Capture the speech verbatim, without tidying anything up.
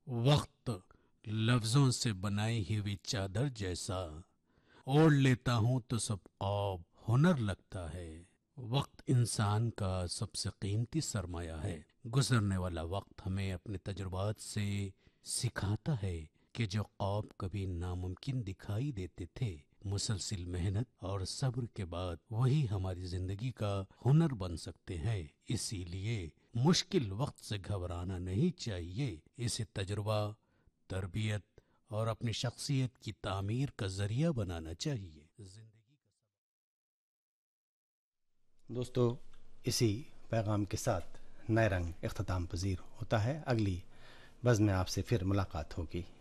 वक्त लफ्जों से बनाई हुई चादर जैसा, ओढ़ लेता हूँ तो सब औब हुनर लगता है। वक्त इंसान का सबसे कीमती सरमाया है। गुजरने वाला वक्त हमें अपने तजुर्बात से सिखाता है कि जो ख्वाब कभी नामुमकिन दिखाई देते थे, मुसलसल मेहनत और सब्र के बाद वही हमारी जिंदगी का हुनर बन सकते हैं। इसीलिए मुश्किल वक्त से घबराना नहीं चाहिए, इसे तजुर्बा, तरबियत और अपनी शख्सियत की तामीर का जरिया बनाना चाहिए। जिंदगी दोस्तों, इसी पैगाम के साथ नए रंग इख्तिताम पजीर होता है। अगली बज़्म में आपसे फिर मुलाकात होगी।